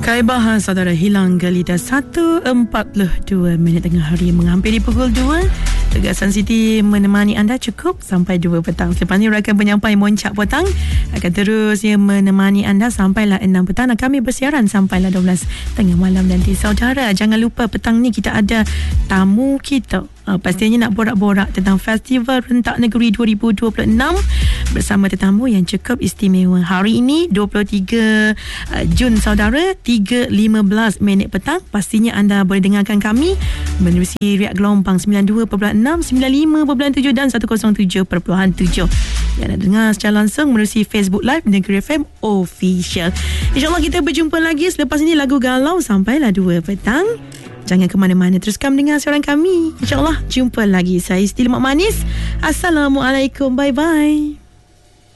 Kaibahan saudara hilang gelida 1:42 tengah hari menghampiri pukul 2. Tegasan Siti menemani anda cukup sampai 2 petang. Selepas ni rakan penyampai Moncak Petang akan terus menemani anda sampailah 6 petang dan kami bersiaran sampailah 12 tengah malam nanti. Saudara, jangan lupa petang ni kita ada tamu kita. Pastinya nak borak-borak tentang Festival Rentak Negeri 2026 bersama tetamu yang cukup istimewa. Hari ini 23 Jun saudara, 3.15 petang. Pastinya anda boleh dengarkan kami menerusi riak gelombang 92.6, 95.7 dan 107.7 yang nak dengar secara langsung menerusi Facebook Live Negeri FM Official. InsyaAllah kita berjumpa lagi selepas ini lagu galau sampailah 2 petang. Jangan ke mana-mana, teruskan mendengar siaran kami. InsyaAllah jumpa lagi. Saya Siti Lemak Manis. Assalamualaikum, bye-bye.